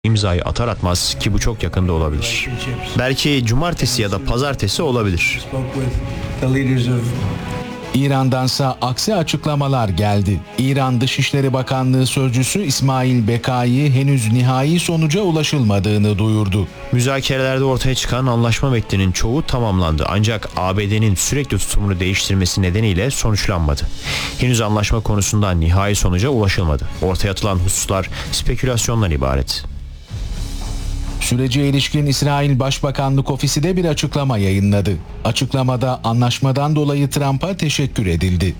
imzayı atar atmaz ki bu çok yakında olabilir. Belki cumartesi ya da pazartesi olabilir. İran'dansa aksi açıklamalar geldi. İran Dışişleri Bakanlığı Sözcüsü İsmail Bekai henüz nihai sonuca ulaşılmadığını duyurdu. Müzakerelerde ortaya çıkan anlaşma metninin çoğu tamamlandı ancak ABD'nin sürekli tutumunu değiştirmesi nedeniyle sonuçlanmadı. Henüz anlaşma konusunda nihai sonuca ulaşılmadı. Ortaya atılan hususlar spekülasyondan ibaret. Sürece ilişkin İsrail Başbakanlık Ofisi de bir açıklama yayınladı. Açıklamada anlaşmadan dolayı Trump'a teşekkür edildi.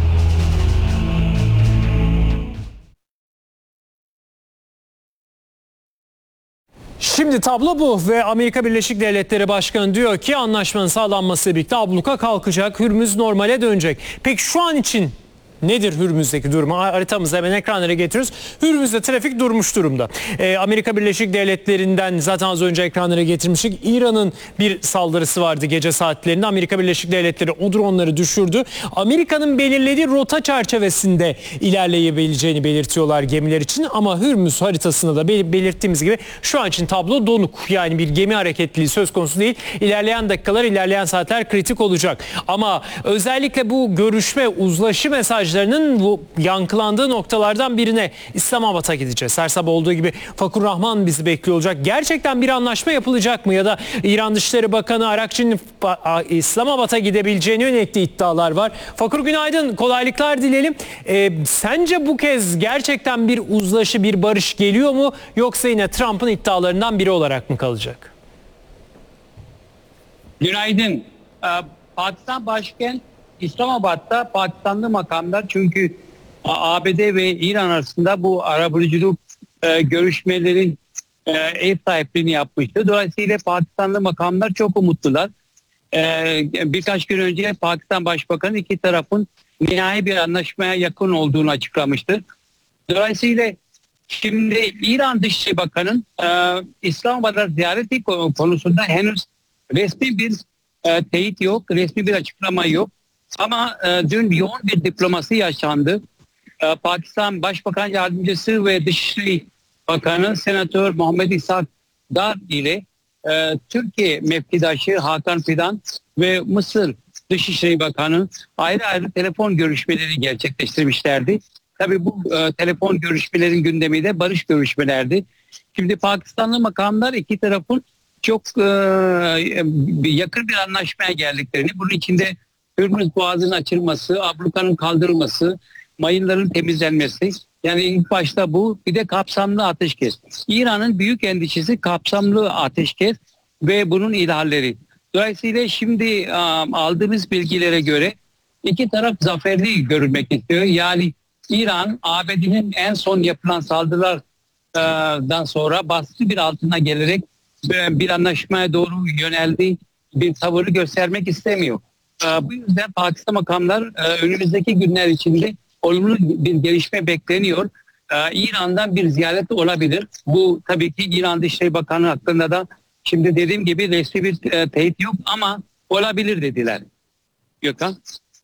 Şimdi tablo bu ve Amerika Birleşik Devletleri Başkanı diyor ki anlaşmanın sağlanmasıyla birlikte abluka kalkacak, Hürmüz normale dönecek. Peki şu an için nedir Hürmüz'deki durumu? Haritamızı hemen ekranlara getiriyoruz. Hürmüz'de trafik durmuş durumda. Amerika Birleşik Devletleri'nden zaten az önce ekranlara getirmiştik. İran'ın bir saldırısı vardı gece saatlerinde. Amerika Birleşik Devletleri o dronları düşürdü. Amerika'nın belirlediği rota çerçevesinde ilerleyebileceğini belirtiyorlar gemiler için. Ama Hürmüz haritasında da belirttiğimiz gibi şu an için tablo donuk. Yani bir gemi hareketliliği söz konusu değil. İlerleyen dakikalar, ilerleyen saatler kritik olacak. Ama özellikle bu görüşme, uzlaşı mesajlarının bu yankılandığı noktalardan birine İslamabad'a gideceğiz. Her sabah olduğu gibi Fakur Rahman bizi bekliyor olacak. Gerçekten bir anlaşma yapılacak mı? Ya da İran Dışişleri Bakanı Arakçı'nın İslamabad'a gidebileceğine yönelik iddialar var. Fakur günaydın, kolaylıklar dileyelim. Sence bu kez gerçekten bir uzlaşı, bir barış geliyor mu? Yoksa yine Trump'ın iddialarından biri olarak mı kalacak? Günaydın. Pakistan başkent İslamabad'da Pakistanlı makamlar çünkü ABD ve İran arasında bu arabuluculuk görüşmelerin ev sahipliğini yapmıştı. Dolayısıyla Pakistanlı makamlar çok umutlular. Birkaç gün önce Pakistan Başbakanı iki tarafın nihai bir anlaşmaya yakın olduğunu açıklamıştı. Dolayısıyla şimdi İran Dışişleri Bakanı'nın İslamabad'a ziyareti konusunda henüz resmi bir teyit yok, resmi bir açıklama yok. Ama dün yoğun bir diplomasi yaşandı. Pakistan Başbakan Yardımcısı ve Dışişleri Bakanı Senatör Muhammed İshak Dar ile Türkiye mevkidaşı Hakan Fidan ve Mısır Dışişleri Bakanı ayrı ayrı telefon görüşmeleri gerçekleştirmişlerdi. Tabii bu telefon görüşmelerin gündemi de barış görüşmelerdi. Şimdi Pakistanlı makamlar iki tarafın çok yakın bir anlaşmaya geldiklerini, bunun içinde Hürmüz Boğazı'nın açılması, ablukanın kaldırılması, mayınların temizlenmesi. Yani ilk başta bu, bir de kapsamlı ateşkes. İran'ın büyük endişesi kapsamlı ateşkes ve bunun ihlalleri. Dolayısıyla şimdi aldığımız bilgilere göre iki taraf zaferli görülmek istiyor. Yani İran, ABD'nin en son yapılan saldırılardan sonra baskı bir altına gelerek bir anlaşmaya doğru yöneldiği bir tavırı göstermek istemiyor. Bu yüzden Pakistan makamlar önümüzdeki günler içinde olumlu bir gelişme bekleniyor. İran'dan bir ziyaret olabilir. Bu tabii ki İran Dışişleri Bakanı hakkında da şimdi dediğim gibi resmi bir teyit yok ama olabilir dediler. Gökhan.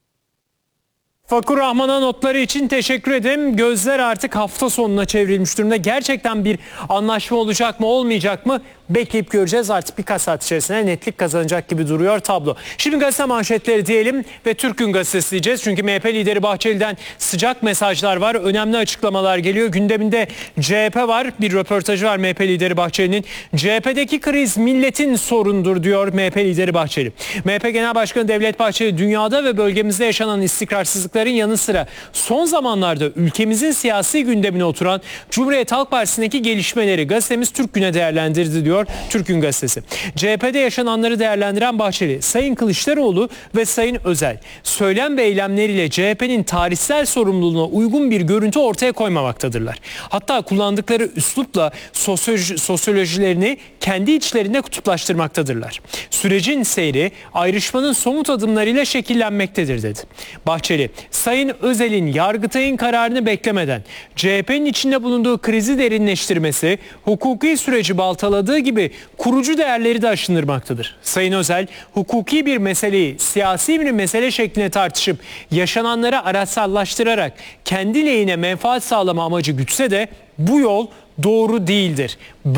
Fakur Rahman'a notları için teşekkür ederim. Gözler artık hafta sonuna çevrilmiş durumda. Gerçekten bir anlaşma olacak mı, olmayacak mı? Bekleyip göreceğiz. Artık birkaç saat içerisinde netlik kazanacak gibi duruyor tablo. Şimdi gazete manşetleri diyelim ve Türk Gün Gazetesi diyeceğiz. Çünkü MHP lideri Bahçeli'den sıcak mesajlar var. Önemli açıklamalar geliyor. Gündeminde CHP var. Bir röportajı var MHP lideri Bahçeli'nin. CHP'deki kriz milletin sorundur diyor MHP lideri Bahçeli. MHP Genel Başkanı Devlet Bahçeli dünyada ve bölgemizde yaşanan istikrarsızlıkların yanı sıra son zamanlarda ülkemizin siyasi gündemine oturan Cumhuriyet Halk Partisi'ndeki gelişmeleri gazetemiz Türk Gün'e değerlendirdi diyor Türk Gün Gazetesi. CHP'de yaşananları değerlendiren Bahçeli, Sayın Kılıçdaroğlu ve Sayın Özel söylem ve eylemleriyle CHP'nin tarihsel sorumluluğuna uygun bir görüntü ortaya koymamaktadırlar. Hatta kullandıkları üslupla sosyolojilerini kendi içlerinde kutuplaştırmaktadırlar. Sürecin seyri ayrışmanın somut adımlarıyla şekillenmektedir dedi. Bahçeli, Sayın Özel'in Yargıtay'ın kararını beklemeden CHP'nin içinde bulunduğu krizi derinleştirmesi, hukuki süreci baltaladığı gibi kurucu değerleri de aşındırmaktadır. Sayın Özel, hukuki bir meseleyi siyasi bir mesele şeklinde tartışıp yaşananları araçsallaştırarak kendi lehine menfaat sağlama amacı gütse de bu yol doğru değildir.